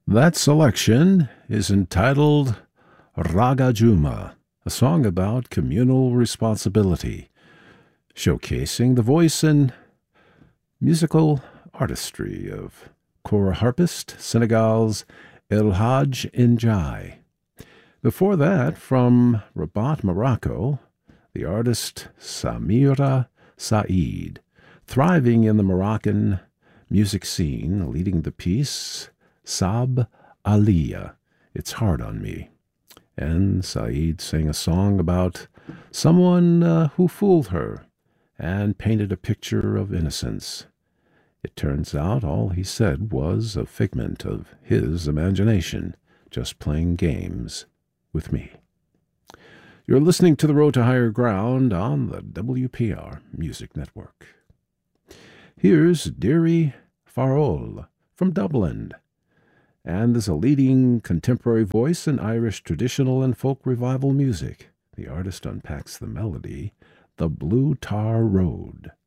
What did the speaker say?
That selection is entitled Raga Juma, a song about communal responsibility, showcasing the voice and musical artistry of Kora harpist Senegal's El Hadj Njai. Before that, from Rabat, Morocco, the artist Samira Said, thriving in the Moroccan music scene, leading the piece Sab Aliyah, It's Hard on Me. And Said sang a song about someone who fooled her and painted a picture of innocence. It turns out all he said was a figment of his imagination, just playing games with me. You're listening to The Road to Higher Ground on the WPR Music Network. Here's Deary Farrell from Dublin, and is a leading contemporary voice in Irish traditional and folk revival music. The artist unpacks the melody, The Blue Tar Road.